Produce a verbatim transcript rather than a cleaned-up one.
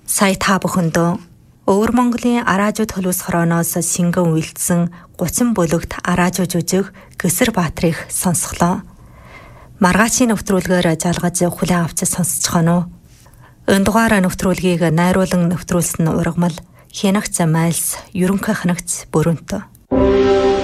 Сая та бүхэндөө Өвөр Монголын Араажууд хөлөөс хорооноос шингэн үйлдсэн гучин бүлэгт Араажуу жүжиг Гэсэр Баатрих сонсголоо. Маргаачийн нэвтрүүлгээр жалгаж хүлээн авч сонсцохоно уу? Энэ дугаар нэвтрүүлгийг найруулан нэвтрүүлсэн ургамал Хянагч Майлс, ерөнхий ханагч Бүрэнт.